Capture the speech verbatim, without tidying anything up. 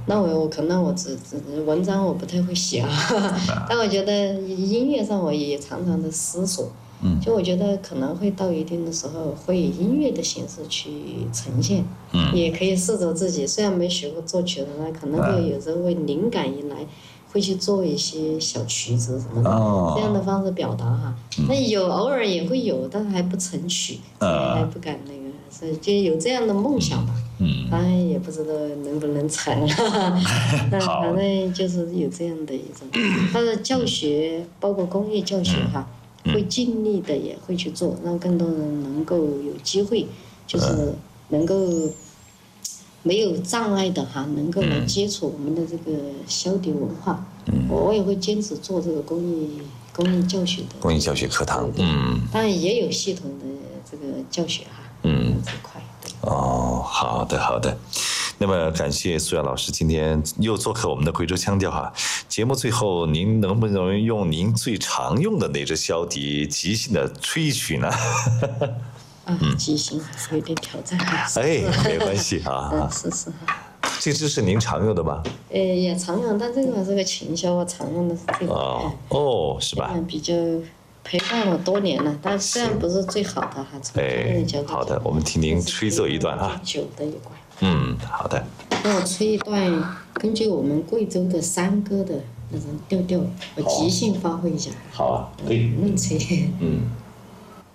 那我我可能我只只文章我不太会写啊，但我觉得音乐上我也常常的思索。嗯，就我觉得可能会到一定的时候，会以音乐的形式去呈现，嗯，也可以试着自己，虽然没学过作曲的，那可能会有时候会灵感一来，会去做一些小曲子什么的，哦、这样的方式表达哈。那、嗯、有偶尔也会有，但是还不成曲，所以还不敢那个，所以就有这样的梦想吧。嗯，当然也不知道能不能成，但反正就是有这样的一种，他的教学包括公益教学哈。会尽力的也会去做，让更多人能够有机会，就是能够没有障碍的哈，能够来接触我们的这个箫笛文化。嗯，我我也会坚持做这个公益公益教学的公益教学课堂。嗯， 当然也有系统的这个教学哈。嗯，这块。 哦，好的好的。那么感谢苏亚老师今天又做客我们的贵州腔调哈。节目最后您能不能用您最常用的那只箫笛即兴的吹一曲呢？ 啊，即兴还是有点挑战。 哎，没关系啊。 嗯，是是哈。 这只是您常用的吗？ 呃，也常用，但这个这个琴箫我常用的是这个。 哦哦，是吧？ 比较陪伴我多年了，但虽然不是最好的哈。 哎，好的，我们听您吹奏一段啊。 酒的一段。 嗯，好的。 那我吹一段根据我们贵州的山歌的那种调调，我即兴发挥一下。 好啊，可以。 乱吹。 嗯。